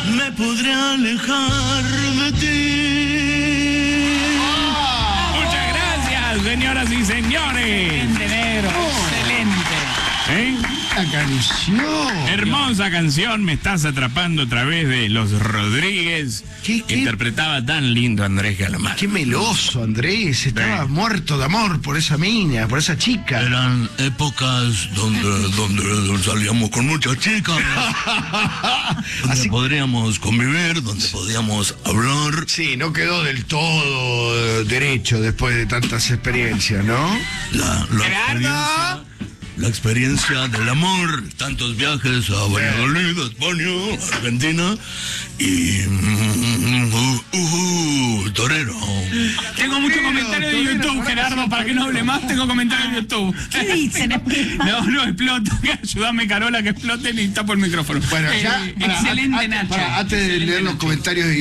me podré alejar de ti. Muchas gracias, señoras y señores. Excelente, negro. Excelente. ¿Eh? La canción. Hermosa canción, Me estás atrapando a través de Los Rodríguez. ¿Qué? Interpretaba tan lindo Andrés Calamaro. Qué meloso, Andrés. Estaba muerto de amor por esa mina, por esa chica. Eran épocas donde salíamos con muchas chicas, donde Así- podríamos convivir, donde podíamos hablar. Sí, no quedó del todo derecho después de tantas experiencias, ¿no? La experiencia del amor, tantos viajes a Valladolid, a España, a Argentina y torero. Tengo muchos comentarios de YouTube, Gerardo, para que no hable más, tengo comentarios de YouTube. ¿Qué dicen? No, explota. Ayúdame, Carola, que exploten y tapo el micrófono. Bueno, ya. Excelente, Nacha. Antes de leer los comentarios de